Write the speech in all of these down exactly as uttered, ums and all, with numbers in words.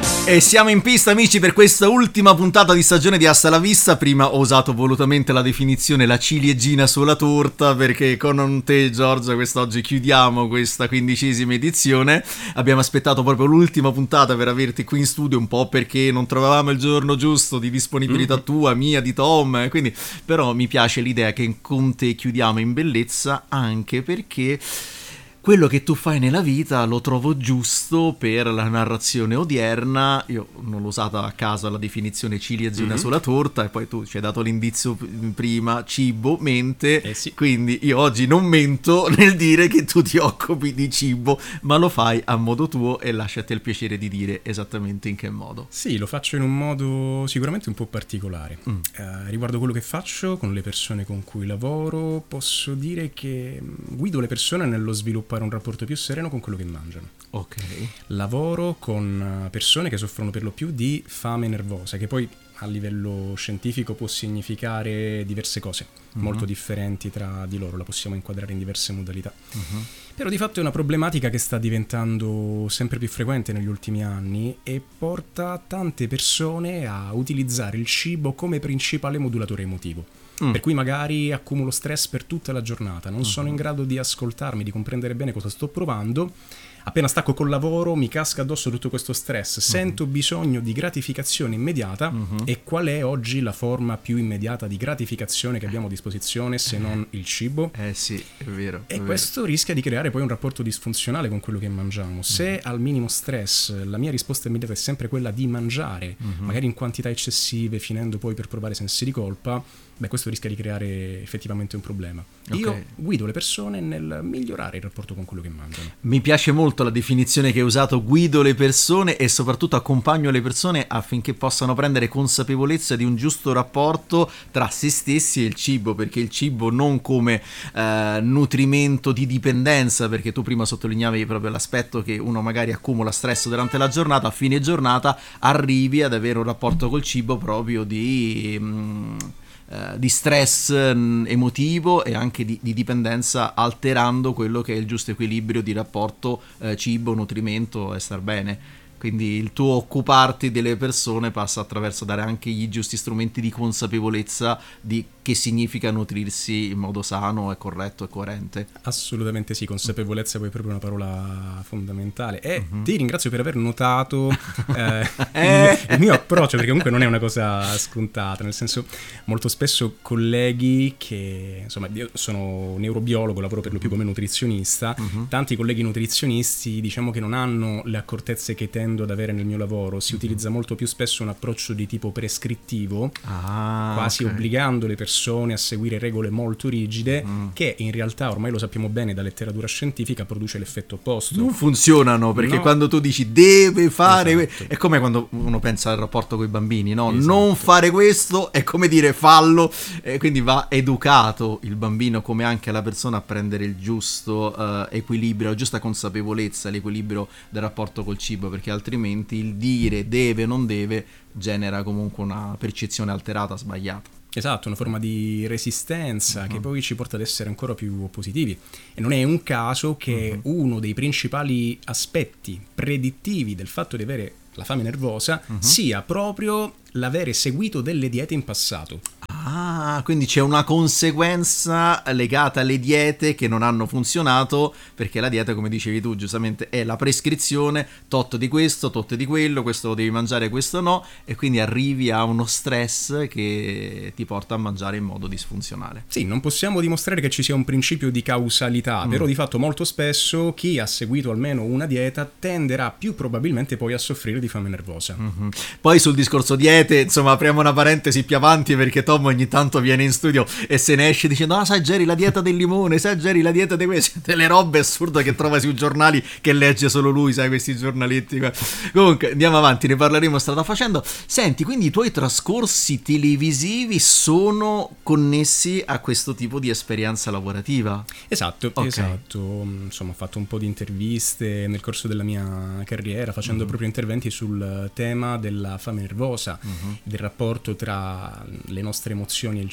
E siamo in pista, amici, per questa ultima puntata di stagione di Hasta la Vista. Prima ho usato volutamente la definizione la ciliegina sulla torta, perché con te, Giorgia, quest'oggi chiudiamo questa quindicesima edizione. Abbiamo aspettato proprio l'ultima puntata per averti qui in studio, un po' perché non trovavamo il giorno giusto di disponibilità mm-hmm. tua, mia, di Tom, quindi però mi piace l'idea che con te chiudiamo in bellezza, anche perché quello che tu fai nella vita lo trovo giusto per la narrazione odierna. Io non l'ho usata a caso la definizione ciliegina mm-hmm. sulla torta, e poi tu ci hai dato l'indizio prima, cibo, mente, eh sì. Quindi io oggi non mento nel dire che tu ti occupi di cibo, ma lo fai a modo tuo e lasciati il piacere di dire esattamente in che modo. Sì, lo faccio in un modo sicuramente un po' particolare. Mm. Eh, riguardo quello che faccio con le persone con cui lavoro, posso dire che guido le persone nello sviluppare un rapporto più sereno con quello che mangiano. Ok. Lavoro con persone che soffrono per lo più di fame nervosa, che poi a livello scientifico può significare diverse cose, uh-huh. molto differenti tra di loro, la possiamo inquadrare in diverse modalità. Uh-huh. Però di fatto è una problematica che sta diventando sempre più frequente negli ultimi anni e porta tante persone a utilizzare il cibo come principale modulatore emotivo. Mm. Per cui magari accumulo stress per tutta la giornata, non uh-huh. sono in grado di ascoltarmi, di comprendere bene cosa sto provando. Appena stacco col lavoro mi casca addosso tutto questo stress, sento uh-huh. bisogno di gratificazione immediata. Uh-huh. E qual è oggi la forma più immediata di gratificazione che abbiamo a disposizione se non il cibo? Eh sì, è vero. E è questo vero. rischia di creare poi un rapporto disfunzionale con quello che mangiamo. Se uh-huh. al minimo stress la mia risposta immediata è sempre quella di mangiare, uh-huh. magari in quantità eccessive, finendo poi per provare sensi di colpa, beh, questo rischia di creare effettivamente un problema. Okay. Io guido le persone nel migliorare il rapporto con quello che mangiano. Mi piace molto la definizione che hai usato, guido le persone, e soprattutto accompagno le persone affinché possano prendere consapevolezza di un giusto rapporto tra se stessi e il cibo, perché il cibo non come eh, nutrimento di dipendenza, perché tu prima sottolineavi proprio l'aspetto che uno magari accumula stress durante la giornata, a fine giornata arrivi ad avere un rapporto col cibo proprio di... Mh, Uh, di stress mh, emotivo e anche di, di dipendenza, alterando quello che è il giusto equilibrio di rapporto uh, cibo, nutrimento e star bene. Quindi il tuo occuparti delle persone passa attraverso dare anche gli giusti strumenti di consapevolezza di che significa nutrirsi in modo sano e corretto e coerente. Assolutamente sì, consapevolezza poi è proprio una parola fondamentale. E uh-huh. ti ringrazio per aver notato eh, eh. Il, il mio approccio, perché comunque non è una cosa scontata, nel senso molto spesso colleghi che, insomma, io sono neurobiologo, lavoro per lo più come nutrizionista, uh-huh. tanti colleghi nutrizionisti diciamo che non hanno le accortezze che tendo ad avere nel mio lavoro. Si uh-huh. utilizza molto più spesso un approccio di tipo prescrittivo, ah, quasi okay. obbligando le persone a seguire regole molto rigide, mm. che in realtà ormai lo sappiamo bene da letteratura scientifica produce l'effetto opposto. Non funzionano, perché no. quando tu dici deve fare esatto. que- è come quando uno pensa al rapporto con i bambini, no? Esatto. Non fare questo è come dire fallo, e quindi va educato il bambino come anche la persona a prendere il giusto uh, equilibrio, la giusta consapevolezza, l'equilibrio del rapporto col cibo, perché altrimenti il dire deve non deve genera comunque una percezione alterata, sbagliata. Esatto, una forma di resistenza uh-huh. che poi ci porta ad essere ancora più positivi. E non è un caso che uh-huh. uno dei principali aspetti predittivi del fatto di avere la fame nervosa uh-huh. sia proprio l'avere seguito delle diete in passato. Ah, quindi c'è una conseguenza legata alle diete che non hanno funzionato, perché la dieta, come dicevi tu giustamente, è la prescrizione, tot di questo, tot di quello, questo lo devi mangiare, questo no, e quindi arrivi a uno stress che ti porta a mangiare in modo disfunzionale. Sì, non possiamo dimostrare che ci sia un principio di causalità, mm. però di fatto molto spesso chi ha seguito almeno una dieta tenderà più probabilmente poi a soffrire di fame nervosa. Mm-hmm. Poi sul discorso diete, insomma, apriamo una parentesi più avanti, perché Tom ogni tanto viene in studio e se ne esce dicendo: ah, sai Jerry, la dieta del limone, sai Jerry, la dieta di queste, delle robe assurde che trova sui giornali, che legge solo lui, sai, questi giornaletti. Comunque andiamo avanti, ne parleremo strada facendo. Senti, quindi i tuoi trascorsi televisivi sono connessi a questo tipo di esperienza lavorativa? Esatto, okay. esatto. Insomma, ho fatto un po' di interviste nel corso della mia carriera, facendo mm-hmm. proprio interventi sul tema della fame nervosa, mm-hmm. del rapporto tra le nostre emozioni e il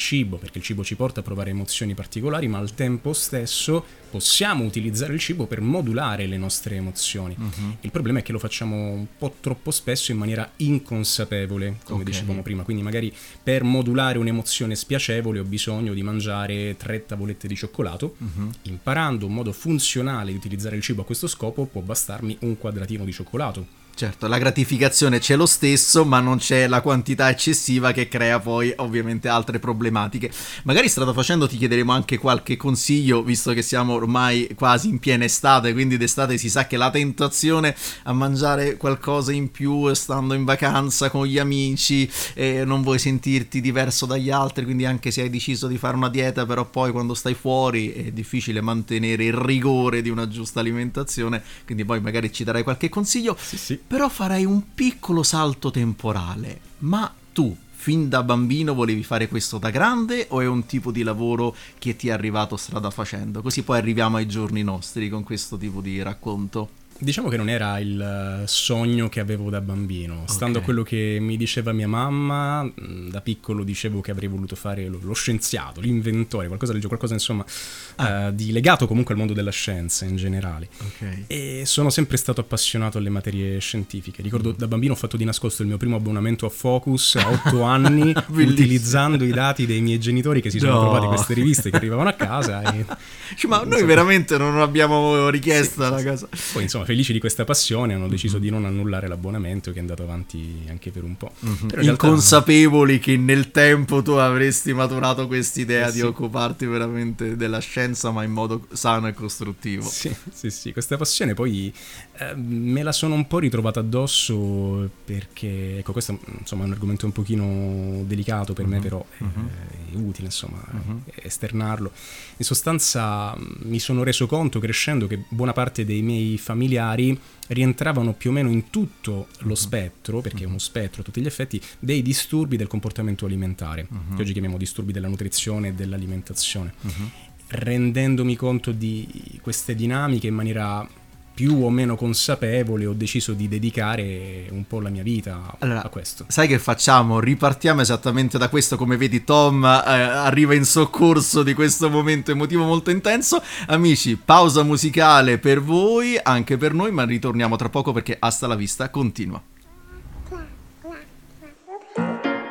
cibo, perché il cibo ci porta a provare emozioni particolari, ma al tempo stesso possiamo utilizzare il cibo per modulare le nostre emozioni. Uh-huh. Il problema è che lo facciamo un po' troppo spesso in maniera inconsapevole, come okay. dicevamo prima, quindi magari per modulare un'emozione spiacevole ho bisogno di mangiare tre tavolette di cioccolato, uh-huh. imparando un modo funzionale di utilizzare il cibo a questo scopo può bastarmi un quadratino di cioccolato. Certo, la gratificazione c'è lo stesso, ma non c'è la quantità eccessiva che crea poi ovviamente altre problematiche. Magari strada facendo ti chiederemo anche qualche consiglio, visto che siamo ormai quasi in piena estate, quindi d'estate si sa che la tentazione a mangiare qualcosa in più stando in vacanza con gli amici, eh, non vuoi sentirti diverso dagli altri, quindi anche se hai deciso di fare una dieta, però poi quando stai fuori è difficile mantenere il rigore di una giusta alimentazione, quindi poi magari ci darai qualche consiglio. Sì, sì. Però farei un piccolo salto temporale. Ma tu, fin da bambino, volevi fare questo da grande o è un tipo di lavoro che ti è arrivato strada facendo? Così poi arriviamo ai giorni nostri con questo tipo di racconto. Diciamo che non era il sogno che avevo da bambino. Stando okay. a quello che mi diceva mia mamma, da piccolo dicevo che avrei voluto fare lo, lo scienziato, l'inventore, qualcosa, qualcosa insomma ah. uh, di legato comunque al mondo della scienza in generale. Okay. E sono sempre stato appassionato alle materie scientifiche. Ricordo mm. da bambino ho fatto di nascosto il mio primo abbonamento a Focus a otto anni, utilizzando i dati dei miei genitori che si sono no. trovati queste riviste che arrivavano a casa. E, ma noi so, veramente non abbiamo richiesta sì, la sì, cosa. Poi insomma felici di questa passione hanno deciso mm-hmm. di non annullare l'abbonamento che è andato avanti anche per un po'. Mm-hmm. Però inconsapevoli realtà... che nel tempo tu avresti maturato quest'idea eh, di sì. occuparti veramente della scienza ma in modo sano e costruttivo. Sì, sì, sì. Questa passione poi eh, me la sono un po' ritrovata addosso perché, ecco, questo insomma è un argomento un pochino delicato per mm-hmm. me, però è, mm-hmm. è utile insomma mm-hmm. esternarlo. In sostanza mi sono reso conto crescendo che buona parte dei miei familiari rientravano più o meno in tutto lo spettro, perché è uno spettro a tutti gli effetti, dei disturbi del comportamento alimentare, uh-huh. che oggi chiamiamo disturbi della nutrizione e dell'alimentazione. Uh-huh. Rendendomi conto di queste dinamiche in maniera più o meno consapevole, ho deciso di dedicare un po' la mia vita allora, a questo. Sai che facciamo? Ripartiamo esattamente da questo. Come vedi, Tom eh, arriva in soccorso di questo momento emotivo molto intenso. Amici, pausa musicale per voi, anche per noi, ma ritorniamo tra poco perché Hasta la Vista continua.